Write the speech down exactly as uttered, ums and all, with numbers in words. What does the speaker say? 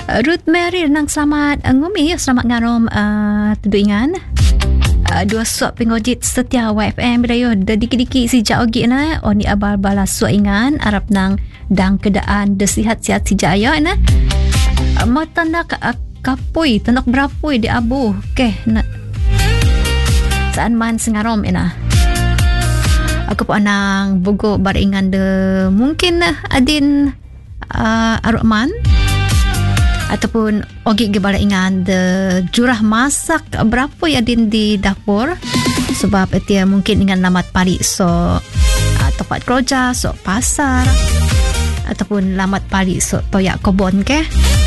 uh, Ruth Mary nang selamat uh, ngumi selamat ngarom uh, tuduingan uh, dua suap pengojit setia Y F M berayo dikit-dikit si jaogi na oni abal bala suingan arab nang dang kedaan desihat-sihat si jaya na uh, mau tanda uh, kapui tandok berapui di abu ke na saan man sengarom ina aku po anang bugo baringan de mungkin uh, adin uh, arukman ataupun ogi gebala ingan de jurah masak berapa ya din di dapur sebab dia mungkin ingan lamat pari so uh, tempat kerja so pasar ataupun lamat pari so toyak kebon ke